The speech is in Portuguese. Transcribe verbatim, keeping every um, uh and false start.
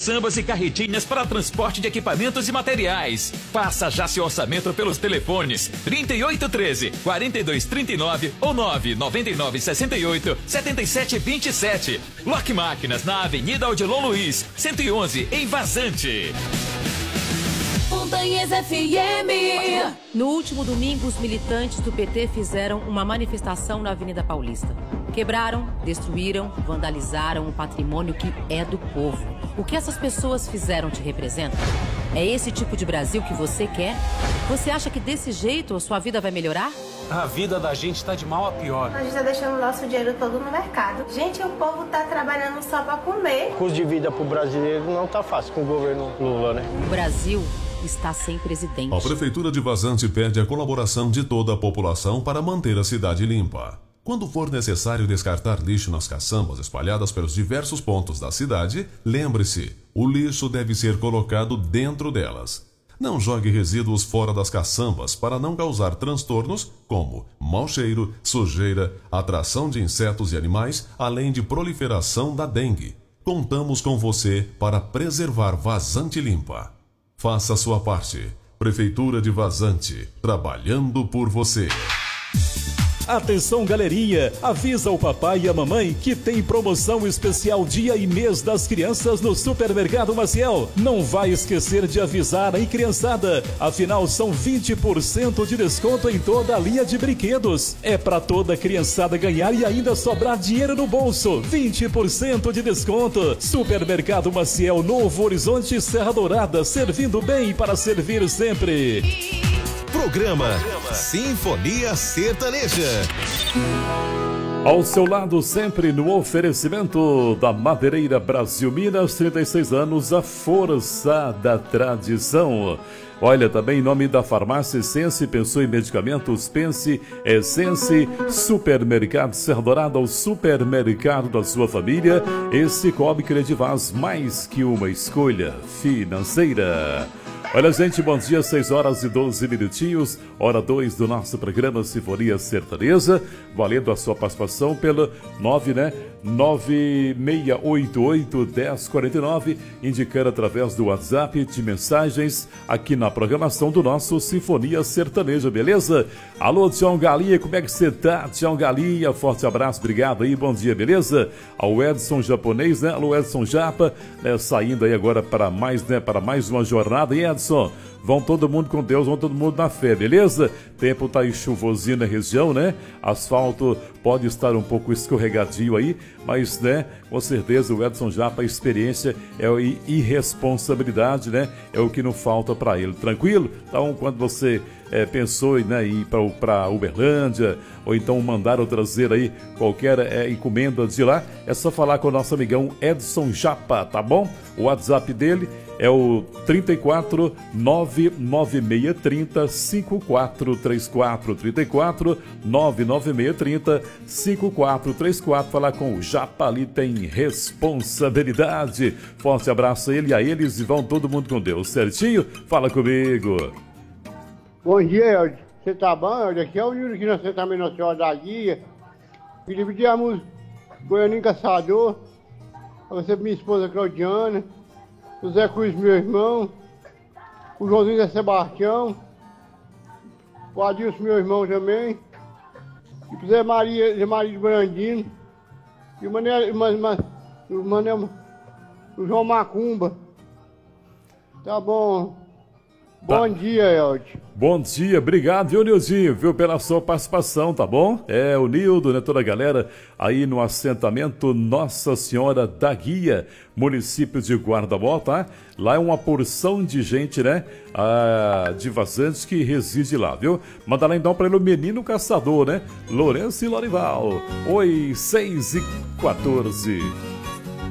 caçambas e carretinhas para transporte de equipamentos e materiais. Faça já seu orçamento pelos telefones trinta e oito treze, quarenta e dois trinta e nove ou nove nove nove seis oito, sete sete dois sete. Lock Máquinas na Avenida Odilon Luiz, cento e onze, em Vazante. Montanhas F M. No último domingo, os militantes do P T fizeram uma manifestação na Avenida Paulista. Quebraram, destruíram, vandalizaram o patrimônio que é do povo. O que essas pessoas fizeram te representa? É esse tipo de Brasil que você quer? Você acha que desse jeito a sua vida vai melhorar? A vida da gente tá de mal a pior. A gente tá deixando o nosso dinheiro todo no mercado. Gente, o povo tá trabalhando só pra comer. O custo de vida pro brasileiro não tá fácil com o governo Lula, né? O Brasil está sem presidente. A Prefeitura de Vazante pede a colaboração de toda a população para manter a cidade limpa. Quando for necessário descartar lixo nas caçambas espalhadas pelos diversos pontos da cidade, lembre-se, o lixo deve ser colocado dentro delas. Não jogue resíduos fora das caçambas para não causar transtornos como mau cheiro, sujeira, atração de insetos e animais, além de proliferação da dengue. Contamos com você para preservar Vazante limpa. Faça a sua parte. Prefeitura de Vazante, trabalhando por você. Atenção, galerinha, avisa o papai e a mamãe que tem promoção especial dia e mês das crianças no Supermercado Maciel. Não vai esquecer de avisar aí, criançada, afinal são vinte por cento de desconto em toda a linha de brinquedos. É pra toda criançada ganhar e ainda sobrar dinheiro no bolso. vinte por cento de desconto. Supermercado Maciel, Novo Horizonte, Serra Dourada, servindo bem para servir sempre. Programa Sinfonia Sertaneja. Ao seu lado sempre no oferecimento da Madeireira Brasil Minas, trinta e seis anos, a força da tradição. Olha, também em nome da farmácia Essence, pensou em medicamentos, pense Essence, Supermercado Serra Dourada, o supermercado da sua família. Esse Cicobi Credivaz, mais que uma escolha financeira. Olha, gente, bom dia, seis horas e doze minutinhos, hora dois do nosso programa Sinfonia Sertaneja, valendo a sua participação pelo nove, né? nove seis oito oito, um zero quatro nove, indicando através do WhatsApp de mensagens aqui na programação do nosso Sinfonia Sertaneja, beleza? Alô, Tião Galinha, como é que você tá, Tião Galinha? Forte abraço, obrigado aí, bom dia, beleza? Ao Edson Japonês, né? Alô, Edson Japa, né? Saindo aí agora para mais, né? Para mais uma jornada, hein, Edson? Vão todo mundo com Deus, vão todo mundo na fé, beleza? Tempo tá aí chuvosinho na região, né? Asfalto pode estar um pouco escorregadio aí, mas, né, com certeza o Edson Japa, a experiência é a irresponsabilidade, né? É o que não falta para ele, tranquilo? Então, quando você é, pensou, né, em ir para Uberlândia, ou então mandar ou trazer aí qualquer é, encomenda de lá, é só falar com o nosso amigão Edson Japa, tá bom? O WhatsApp dele é o trinta e quatro, nove nove seis três zero, cinco quatro três quatro, trinta e quatro, nove nove seis três zero, cinco quatro três quatro. Falar com o Japa ali tem responsabilidade. Forte abraço a ele e a eles e vão todo mundo com Deus, certinho? Fala comigo. Bom dia, Eldio. Você tá bom, Eldio? Aqui é o Nilo, aqui na Santa Nossa Senhora da Guia. Queria pedir a música Goianinho Caçador, pra você, minha esposa Claudiana, o Zé Cruz, meu irmão, o Joãozinho Zé Sebastião, o Adilson, meu irmão também, e o Zé Maria, Zé Maria de Brandino, e o Mané, o, Mané, o João Macumba. Tá bom. Bom tá. Dia, Eldio. Bom dia, obrigado, viu, Nildinho, viu, pela sua participação, tá bom? É, o Nildo, né, toda a galera aí no assentamento Nossa Senhora da Guia, município de Guarda-Mó, tá? Lá é uma porção de gente, né, ah, de Vazante que reside lá, viu? Manda lá então pra ele o Menino Caçador, né? Lourenço e Lorival. Oi, seis e quatorze.